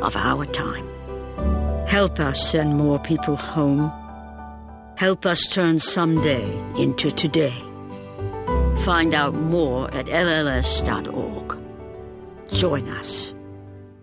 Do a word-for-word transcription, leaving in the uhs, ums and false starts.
of our time. Help us send more people home. Help us turn someday into today. Find out more at L L S dot org. Join us.